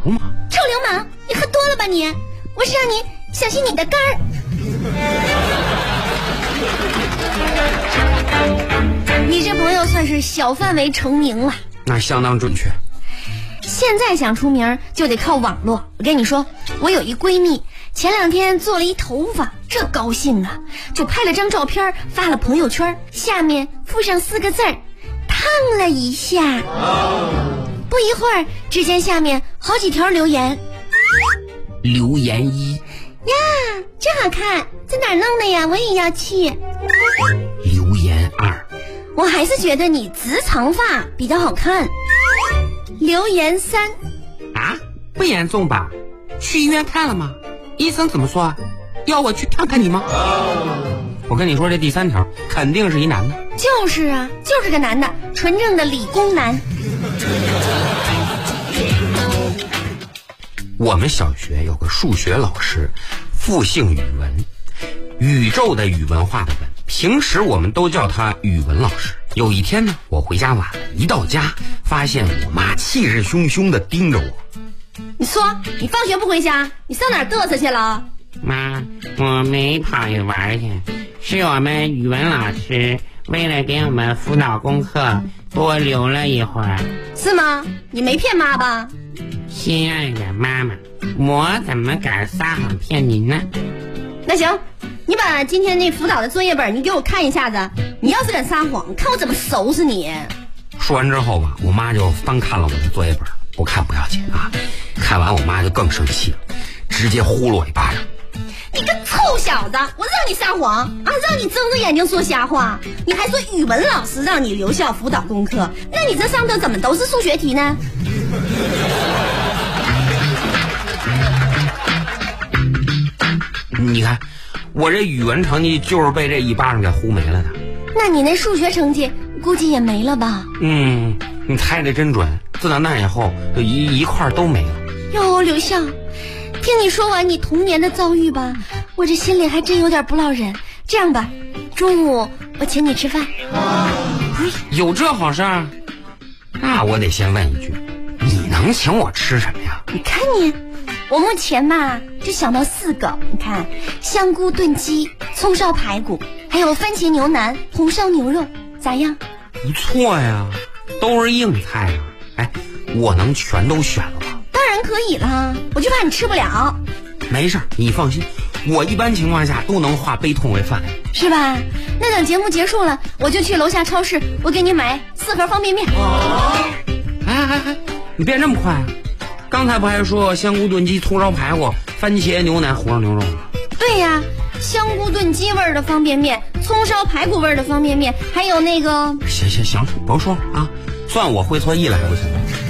嘛。 臭流氓，你喝多了吧你？我是让你小心你的肝儿。你这朋友算是小范围成名了。 那相当准确。 现在想出名就得靠网络。我跟你说，我有一闺蜜前2天做了一头发，这高兴啊，就拍了张照片发了朋友圈，下面附上4个字儿：烫了一下。不一会儿，只见下面好几条留言。 留言1： 呀，真好看，在哪儿弄的呀？我也要去。 留言2： 我还是觉得你直长发比较好看。留言3： 啊，不严重吧？去医院看了吗？医生怎么说？要我去看看你吗？我跟你说，这第3条肯定是一男的。 就是啊，就是个男的，纯正的理工男。 我们小学有个数学老师，复姓语文，宇宙的宇文化的文，平时我们都叫他语文老师。有一天呢，我回家晚了，一到家发现我妈气势汹汹地盯着我。 你说你放学不回家，你上哪儿嘚瑟去了？ 妈，我没跑去玩去，是我们语文老师为了给我们辅导功课多留了一会儿。 是吗？你没骗妈吧？ 亲爱的妈妈，我怎么敢撒谎骗您呢？ 那行，你把今天那辅导的作业本你给我看一下子，你要是敢撒谎，看我怎么收拾你。 说完之后吧，我妈就翻看了我的作业本，不看不要紧啊。看完我妈就更生气了，直接呼了我一巴掌。 你个臭小子，我让你撒谎啊，让你睁着眼睛说瞎话，你还说语文老师让你留校辅导功课，那你这上头怎么都是数学题呢？ 你看我这语文成绩就是被这一巴掌给呼没了的。 那你那数学成绩估计也没了吧？ 你猜的真准，自打那以后就一块都没了。 哟，刘笑，听你说完你童年的遭遇吧，我这心里还真有点不落忍。这样吧，中午我请你吃饭。 有这好事儿？那我得先问一句，你能请我吃什么呀？ 你看你，我目前嘛就想到4个，你看，香菇炖鸡、葱烧排骨，还有番茄牛腩、红烧牛肉，咋样？ 不错呀，都是硬菜啊。哎，我能全都选了吗？ 当然可以啦，我就怕你吃不了。 没事，你放心，我一般情况下都能化悲痛为饭， 是吧？那等节目结束了，我就去楼下超市，我给你买4盒方便面。 哎，你变这么快啊？刚才不还说香菇炖鸡、葱烧排骨、番茄牛腩、红烧牛肉吗？ 对呀，香菇炖鸡味儿的方便面，葱烧排骨味儿的方便面，还有那个…… 行，甭说了啊，算我会错意了还不行吗？